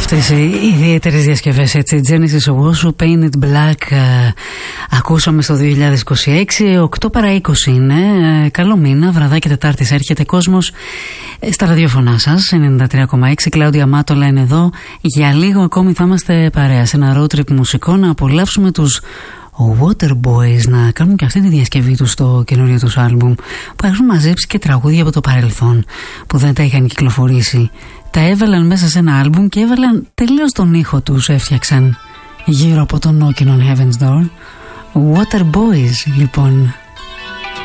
Αυτές οι ιδιαίτερες διασκευές, έτσι, Genesis Owusu, Painted Black, ακούσαμε στο 2026, 8 παρά 20 είναι, καλό μήνα, βραδάκι Τετάρτης έρχεται κόσμος στα ραδιοφωνά σας, 93,6, Κλάουδια Μάτολα είναι εδώ, για λίγο ακόμη θα είμαστε παρέα σε ένα road trip μουσικό, να απολαύσουμε τους Waterboys, να κάνουν και αυτή τη διασκευή τους στο καινούριο τους άλμπουμ, που έχουν μαζέψει και τραγούδια από το παρελθόν που δεν τα είχαν κυκλοφορήσει. Τα έβαλαν μέσα σε ένα άλμπουμ και έβαλαν τελείως τον ήχο τους, έφτιαξαν γύρω από το Knocking on Heaven's Door. Waterboys λοιπόν.